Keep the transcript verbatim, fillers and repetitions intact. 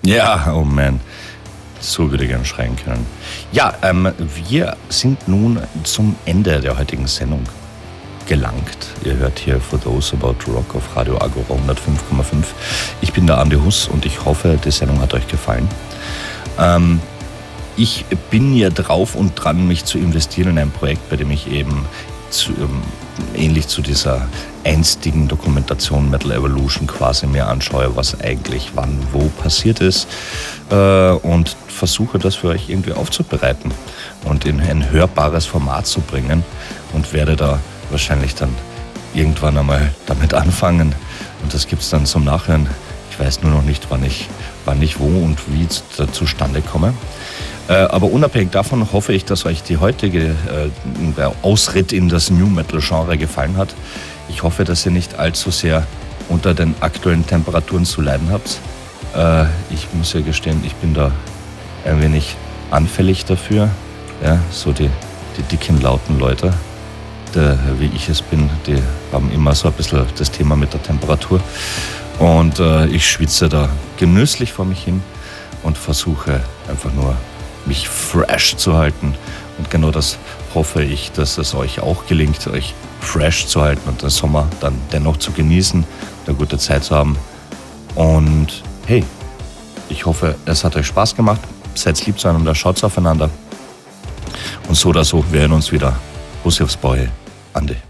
Ja, oh man, so würde ich gern schreien können. Ja, ähm, wir sind nun zum Ende der heutigen Sendung gelangt. Ihr hört hier For Those About Rock auf Radio Agora hundertfünf Komma fünf. Ich bin der Andi Huss und ich hoffe, die Sendung hat euch gefallen. Ähm, ich bin ja drauf und dran, mich zu investieren in ein Projekt, bei dem ich eben zu, ähm, ähnlich zu dieser einstigen Dokumentation Metal Evolution quasi mir anschaue, was eigentlich wann wo passiert ist, äh, und versuche das für euch irgendwie aufzubereiten und in ein hörbares Format zu bringen und werde da wahrscheinlich dann irgendwann einmal damit anfangen und das gibt es dann zum Nachhören. Ich weiß nur noch nicht, wann ich, wann ich wo und wie es zustande komme. Äh, aber unabhängig davon hoffe ich, dass euch die heutige äh, Ausritt in das New Metal Genre gefallen hat. Ich hoffe, dass ihr nicht allzu sehr unter den aktuellen Temperaturen zu leiden habt. Äh, ich muss ja gestehen, ich bin da ein wenig anfällig dafür. Ja, so die, die dicken, lauten Leute, die, wie ich es bin, die haben immer so ein bisschen das Thema mit der Temperatur. Und äh, ich schwitze da genüsslich vor mich hin und versuche einfach nur, mich fresh zu halten. Und genau das hoffe ich, dass es euch auch gelingt, euch fresh zu halten und den Sommer dann dennoch zu genießen, eine gute Zeit zu haben. Und hey, ich hoffe, es hat euch Spaß gemacht. Seid lieb zueinander, schaut aufeinander. Und so oder so, wir hören uns wieder. Bussi aufs Boy, Andi.